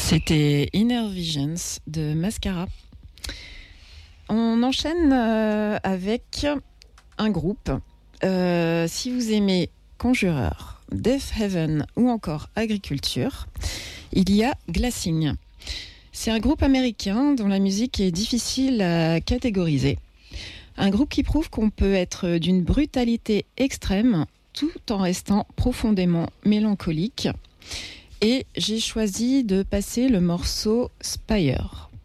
C'était Inner Visions de Mascara. On enchaîne avec un groupe. Si vous aimez Conjureur, Death Heaven ou encore Agriculture, il y a Glassing. C'est un groupe américain dont la musique est difficile à catégoriser. Un groupe qui prouve qu'on peut être d'une brutalité extrême tout en restant profondément mélancolique. Et j'ai choisi de passer le morceau Spire.